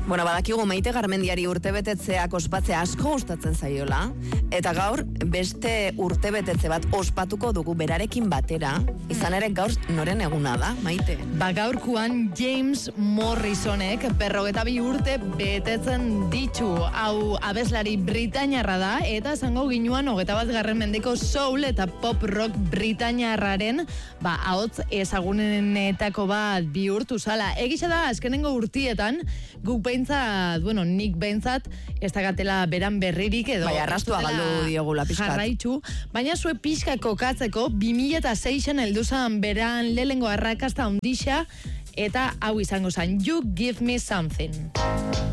Bueno, badakigu Maite Garmendiari urtebetetzeak ospatzea asko gustatzen zaiola, eta gaur beste urtebetetze bat ospatuko dugu berarekin batera, izan ere gaur noren eguna da, Maite? Gaurkoan James Morrisonek 52 urte betetzen ditu. Hau abeslari britainiarra da, eta zango ginuan 21. mendeko soul eta pop rock britainiarraren ahots ezagunenetako bat bihurtu zala. Egisa da, azkenengo urtietan, guk behintzat, nik behintzat, ez dagatela beran berririk edo... Bai, arrastua galdu diogula pixkat. Jarraitu, baina zue pixka kokatzeko 2006an helduzan beran lehengo arrakasta ondisa, eta hau izango zen, You Give Me Something.